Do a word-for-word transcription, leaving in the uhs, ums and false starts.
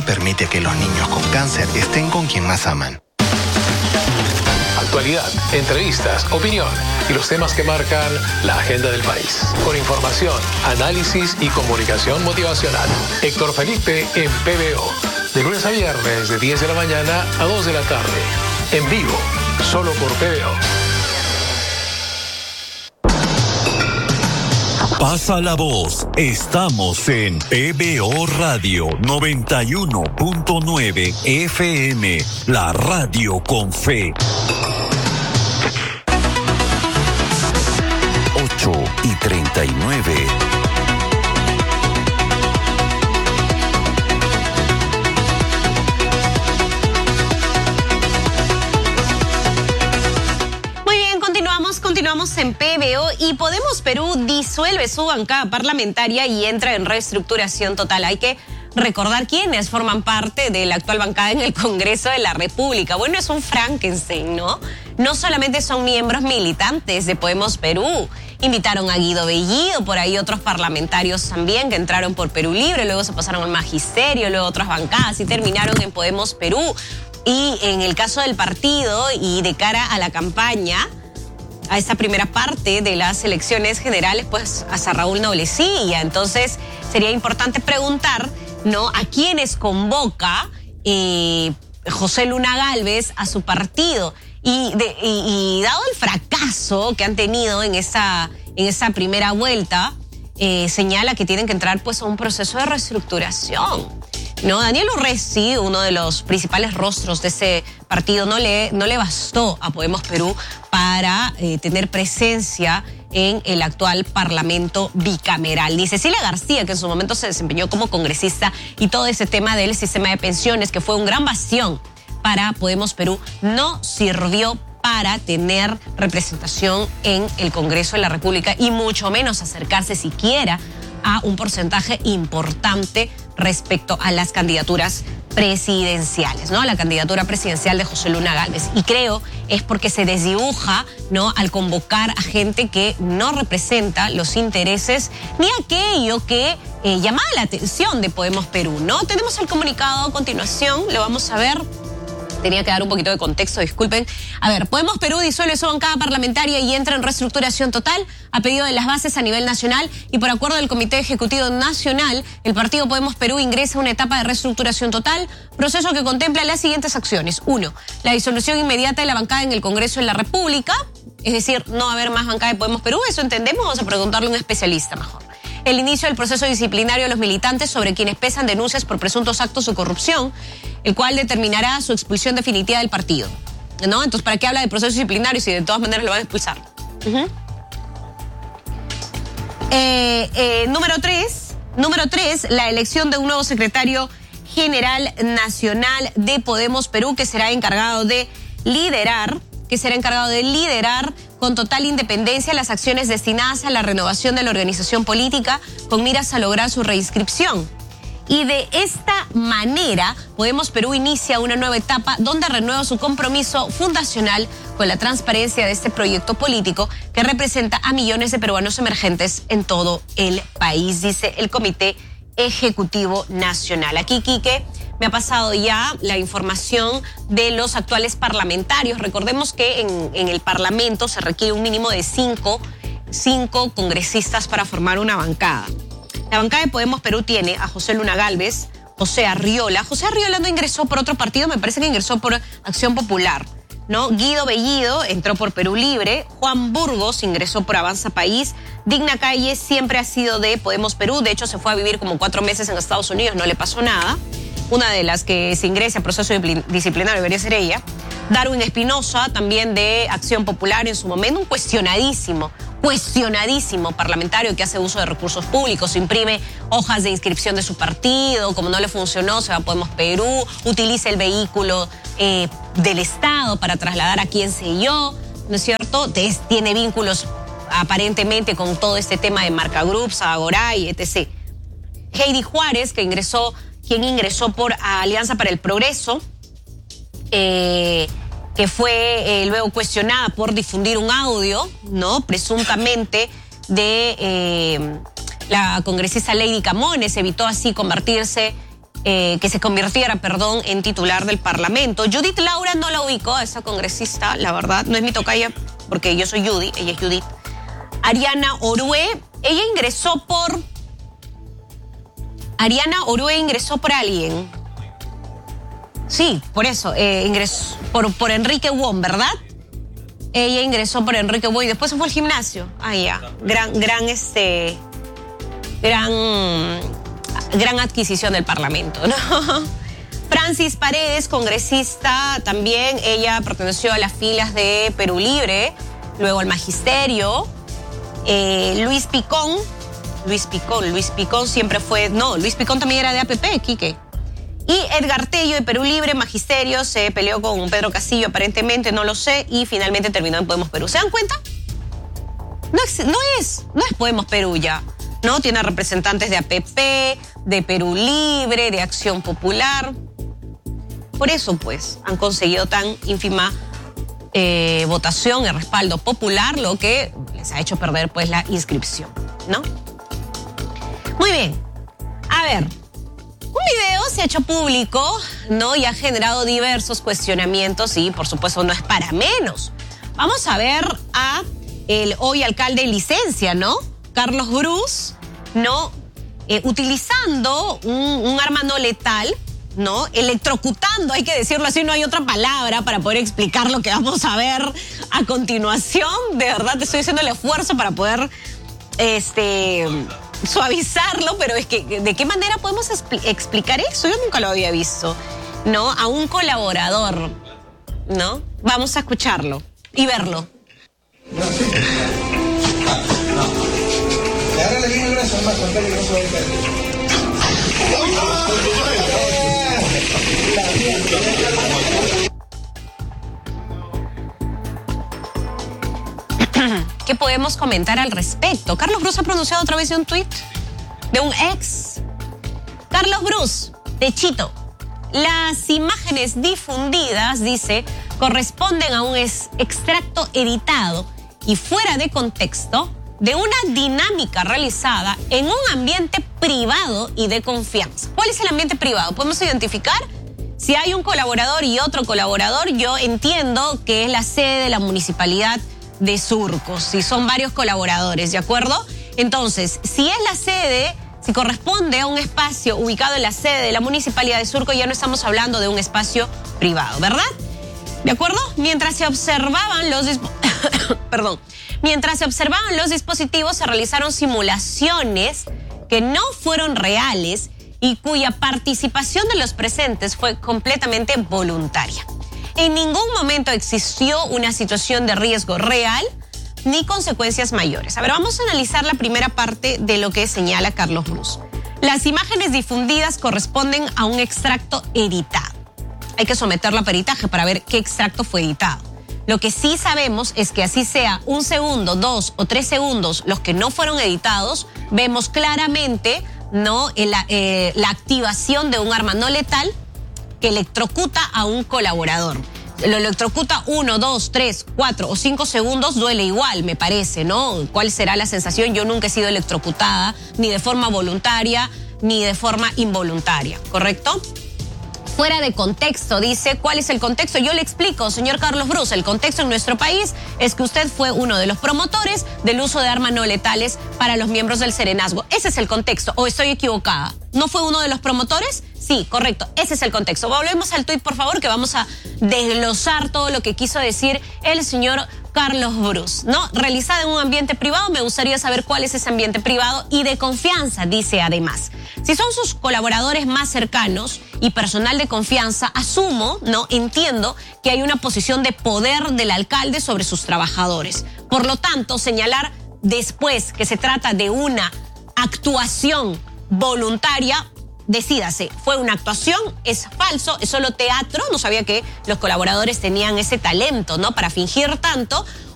Permite que los niños con cáncer estén con quien más aman. Actualidad, entrevistas, opinión y los temas que marcan la agenda del país. Con información, análisis y comunicación motivacional. Héctor Felipe en P B O. De lunes a viernes de diez de la mañana a dos de la tarde. En vivo, solo por P B O. Pasa la voz. Estamos en P B O Radio noventa y uno punto nueve F M, la radio con fe. ocho y treinta y nueve. Continuamos en P B O y Podemos Perú disuelve su bancada parlamentaria y entra en reestructuración total. Hay que recordar quiénes forman parte de la actual bancada en el Congreso de la República. Bueno, es un Frankenstein, ¿no? No solamente son miembros militantes de Podemos Perú. Invitaron a Guido Bellido, por ahí otros parlamentarios también que entraron por Perú Libre, luego se pasaron al Magisterio, luego otras bancadas y terminaron en Podemos Perú. Y en el caso del partido y de cara a la campaña, a esta primera parte de las elecciones generales, pues hasta Raúl Noblecilla. Entonces sería importante preguntar, ¿no?, a quiénes convoca eh, José Luna Gálvez a su partido. Y, de, y, y dado el fracaso que han tenido en esa, en esa primera vuelta, eh, señala que tienen que entrar pues a un proceso de reestructuración. No, Daniel Urresti, uno de los principales rostros de ese partido, no le, no le bastó a Podemos Perú para eh, tener presencia en el actual Parlamento bicameral. Ni Cecilia García, que en su momento se desempeñó como congresista, y todo ese tema del sistema de pensiones, que fue un gran bastión para Podemos Perú, no sirvió para tener representación en el Congreso de la República y mucho menos acercarse siquiera a un porcentaje importante respecto a las candidaturas presidenciales, ¿no? La candidatura presidencial de José Luna Gálvez. Y creo es porque se desdibuja, ¿no?, al convocar a gente que no representa los intereses ni aquello que eh, llamaba la atención de Podemos Perú, ¿no? Tenemos el comunicado a continuación, lo vamos a ver. Tenía que dar un poquito de contexto, disculpen. A ver, Podemos Perú disuelve su bancada parlamentaria y entra en reestructuración total a pedido de las bases a nivel nacional y por acuerdo del Comité Ejecutivo Nacional, el partido Podemos Perú ingresa a una etapa de reestructuración total, proceso que contempla las siguientes acciones. Uno, la disolución inmediata de la bancada en el Congreso de la República, es decir, no va a haber más bancada de Podemos Perú, eso entendemos, vamos a preguntarle a un especialista mejor. El inicio del proceso disciplinario de los militantes sobre quienes pesan denuncias por presuntos actos de corrupción, el cual determinará su expulsión definitiva del partido, ¿no? Entonces, ¿para qué habla de proceso disciplinario si de todas maneras lo van a expulsar? Uh-huh. eh, eh, número tres, número tres, la elección de un nuevo secretario general nacional de Podemos Perú, que será encargado de liderar, que será encargado de liderar con total independencia las acciones destinadas a la renovación de la organización política con miras a lograr su reinscripción. Y de esta manera, Podemos Perú inicia una nueva etapa donde renueva su compromiso fundacional con la transparencia de este proyecto político que representa a millones de peruanos emergentes en todo el país, dice el Comité Ejecutivo Nacional. Aquí, Quique, me ha pasado ya la información de los actuales parlamentarios. Recordemos que en, en el Parlamento se requiere un mínimo de cinco, cinco congresistas para formar una bancada. La bancada de Podemos Perú tiene a José Luna Gálvez, José Arriola. José Arriola no ingresó por otro partido, me parece que ingresó por Acción Popular, ¿no? Guido Bellido entró por Perú Libre, Juan Burgos ingresó por Avanza País, Digna Calle siempre ha sido de Podemos Perú, de hecho se fue a vivir como cuatro meses en Estados Unidos, no le pasó nada. Una de las que se ingresa a proceso disciplinario debería ser ella. Darwin Espinosa, también de Acción Popular en su momento, un cuestionadísimo, cuestionadísimo parlamentario que hace uso de recursos públicos, imprime hojas de inscripción de su partido, como no le funcionó, se va a Podemos Perú, utiliza el vehículo eh, del Estado para trasladar a quien sé yo, ¿no es cierto? Tiene vínculos aparentemente con todo este tema de Marca Groups, Agoray, etcétera. Heidi Juárez, que ingresó, quien ingresó por Alianza para el Progreso, eh, que fue eh, luego cuestionada por difundir un audio, ¿no?, presuntamente de eh, la congresista Lady Camones, evitó así convertirse eh, que se convirtiera, perdón, en titular del Parlamento. Judith Laura no la ubicó, a esa congresista, la verdad, no es mi tocaya, porque yo soy Judy, ella es Judith. Ariana Orue, ella ingresó por... Ariana Orue ingresó por alguien. Sí, por eso, eh, ingresó por, por Enrique Wong, ¿verdad? Ella ingresó por Enrique Wong y después se fue al gimnasio. Ah, ya, gran, gran, este... Gran... Gran adquisición del Parlamento, ¿no? Francis Paredes, congresista también, ella perteneció a las filas de Perú Libre, luego al Magisterio. Eh, Luis Picón, Luis Picón, Luis Picón siempre fue, no, Luis Picón también era de A P P, Quique. Y Edgar Tello de Perú Libre, Magisterio, se peleó con Pedro Castillo aparentemente, no lo sé, y finalmente terminó en Podemos Perú. ¿Se dan cuenta? No es, no es, no es Podemos Perú ya. ¿No? Tiene representantes de A P P, de Perú Libre, de Acción Popular. Por eso, pues, han conseguido tan ínfima eh, votación y respaldo popular, lo que les ha hecho perder, pues, la inscripción, ¿no? Muy bien. A ver, un video se ha hecho público, ¿no? Y ha generado diversos cuestionamientos y, por supuesto, no es para menos. Vamos a ver a el hoy alcalde en licencia, ¿no? Carlos Brus, ¿no? Eh, utilizando un, un arma no letal, ¿no? Electrocutando, hay que decirlo así, no hay otra palabra para poder explicar lo que vamos a ver a continuación. De verdad, te estoy haciendo el esfuerzo para poder este, suavizarlo, pero es que, ¿de qué manera podemos expl- explicar eso? Yo nunca lo había visto, ¿no? A un colaborador, ¿no? Vamos a escucharlo y verlo. Ahora le viene una zona con que no se va a caer. ¿Qué podemos comentar al respecto? Carlos Brus ha pronunciado otra vez de un tuit de un ex. Carlos Brus, de Chito. Las imágenes difundidas, dice, corresponden a un extracto editado y fuera de contexto de una dinámica realizada en un ambiente privado y de confianza. ¿Cuál es el ambiente privado? ¿Podemos identificar? Si hay un colaborador y otro colaborador, yo entiendo que es la sede de la municipalidad de Surcos, si son varios colaboradores, ¿de acuerdo? Entonces, si es la sede, si corresponde a un espacio ubicado en la sede de la municipalidad de Surco, ya no estamos hablando de un espacio privado, ¿verdad? ¿De acuerdo? Mientras se observaban los... Perdón. Mientras se observaban los dispositivos, se realizaron simulaciones que no fueron reales y cuya participación de los presentes fue completamente voluntaria. En ningún momento existió una situación de riesgo real ni consecuencias mayores. A ver, vamos a analizar la primera parte de lo que señala Carlos Brus. Las imágenes difundidas corresponden a un extracto editado. Hay que someterlo a peritaje para ver qué extracto fue editado. Lo que sí sabemos es que así sea un segundo, dos o tres segundos, los que no fueron editados, vemos claramente, ¿no? la, eh, la activación de un arma no letal que electrocuta a un colaborador. Lo electrocuta uno, dos, tres, cuatro o cinco segundos, duele igual, me parece, ¿no? ¿Cuál será la sensación? Yo nunca he sido electrocutada, ni de forma voluntaria, ni de forma involuntaria, ¿correcto? Fuera de contexto, dice, ¿cuál es el contexto? Yo le explico, señor Carlos Brus, el contexto en nuestro país es que usted fue uno de los promotores del uso de armas no letales para los miembros del Serenazgo. Ese es el contexto, ¿o estoy equivocada? ¿No fue uno de los promotores? Sí, correcto, ese es el contexto. Volvemos al tuit, por favor, que vamos a desglosar todo lo que quiso decir el señor Carlos Brus, ¿no? Realizada en un ambiente privado, me gustaría saber cuál es ese ambiente privado y de confianza, dice además. Si son sus colaboradores más cercanos y personal de confianza, asumo, ¿no? Entiendo que hay una posición de poder del alcalde sobre sus trabajadores. Por lo tanto, señalar después que se trata de una actuación voluntaria, decídase, fue una actuación, es falso, es solo teatro, no sabía que los colaboradores tenían ese talento, ¿no? Para fingir tanto,